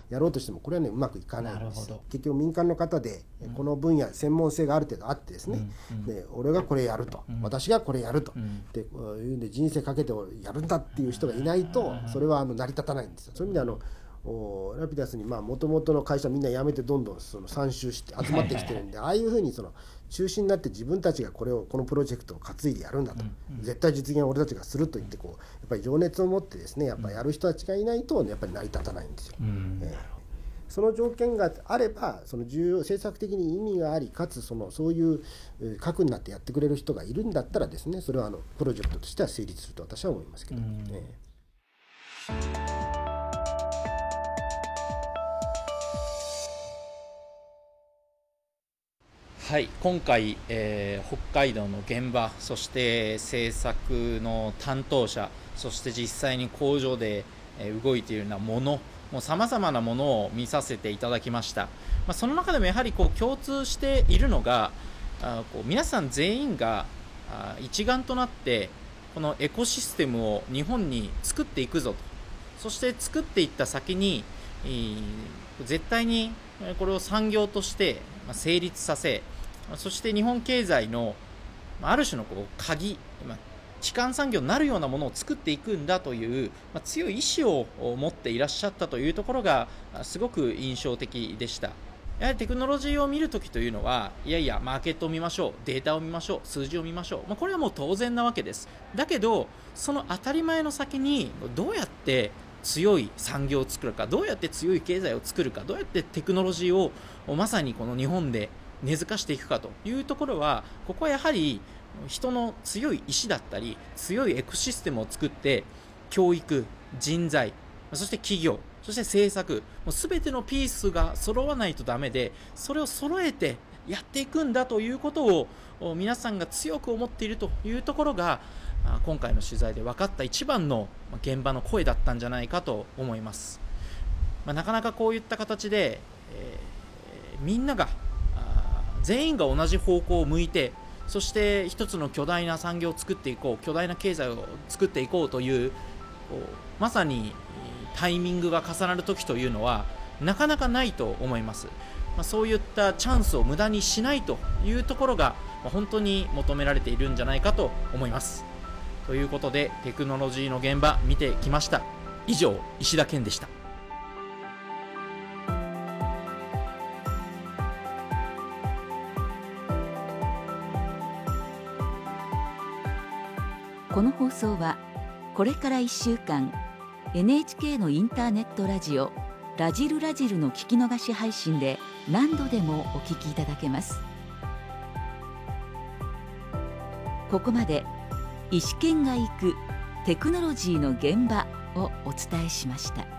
やろうとしてもこれはねうまくいかないんです。 なるほど。 結局民間の方でこの分野専門性がある程度あってですね、で俺がこれやると、私がこれやると、でこういうんで人生かけてやるんだっていう人がいないとそれは成り立たないんですよ。そういう意味でラピダスにもともとの会社みんな辞めてどんどん参集して集まってきてるんで、ああいうふうに中心になって自分たちがこのプロジェクトを担いでやるんだと、絶対実現は俺たちがすると言ってやっぱり情熱を持ってですねやっぱりやる人たちがいないとやっぱり成り立たないんですよ。その条件があれば政策的に意味がありかつそういう核になってやってくれる人がいるんだったらですねそれはプロジェクトとしては成立すると私は思いますけど、 はい、今回、北海道の現場、そして政策の担当者、そして実際に工場で動いているようなもの、もう様々なものを見させていただきました。その中でもやはり共通しているのが、皆さん全員が一丸となってこのエコシステムを日本に作っていくぞと、そして作っていった先に絶対にこれを産業として成立させ、そして日本経済のある種の鍵、基幹産業になるようなものを作っていくんだという強い意志を持っていらっしゃったというところがすごく印象的でした。やはりテクノロジーを見るときというのは、いやいやマーケットを見ましょう、データを見ましょう、数字を見ましょう、これはもう当然なわけです。だけどその当たり前の先にどうやって強い産業を作るか、どうやって強い経済を作るか、どうやってテクノロジーをまさにこの日本で根付かしていくかというところは、ここはやはり人の強い意志だったり強いエコシステムを作って教育、人材、そして企業、そして政策、全てのピースが揃わないとダメで、それを揃えてやっていくんだということを皆さんが強く思っているというところが今回の取材で分かった一番の現場の声だったんじゃないかと思います。なかなかこういった形で、みんなが全員が同じ方向を向いて、そして一つの巨大な産業を作っていこう、巨大な経済を作っていこうという、まさにタイミングが重なる時というのはなかなかないと思います。そういったチャンスを無駄にしないというところが本当に求められているんじゃないかと思います。ということでテクノロジーの現場見てきました。以上、石田健でした。 この放送はこれから1週間 NHK のインターネットラジオラジルラジルの聞き逃し配信で何度でもお聞きいただけます。ここまで石健が行くテクノロジーの現場をお伝えしました。